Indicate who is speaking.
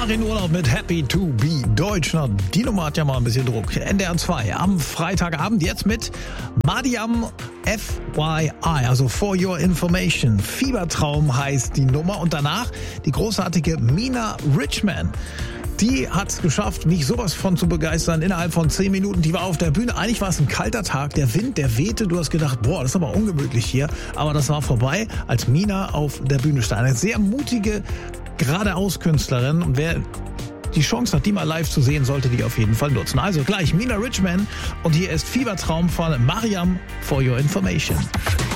Speaker 1: Danach in Urlaub mit Happy to be Deutschland. Die Nummer hat ja mal ein bisschen Druck. NDR 2 am Freitagabend jetzt mit Madiam FYI, also For Your Information. Fiebertraum heißt die Nummer. Und danach die großartige Mina Richman. Die hat es geschafft, mich sowas von zu begeistern. Innerhalb von 10 Minuten, die war auf der Bühne. Eigentlich war es ein kalter Tag, der Wind, der wehte. Du hast gedacht, boah, das ist aber ungemütlich hier. Aber das war vorbei, als Mina auf der Bühne stand. Eine sehr mutige, geradeaus-Künstlerin. Und wer die Chance hat, die mal live zu sehen, sollte die auf jeden Fall nutzen. Also gleich Mina Richman und hier ist Fiebertraum von Mariam For Your Information.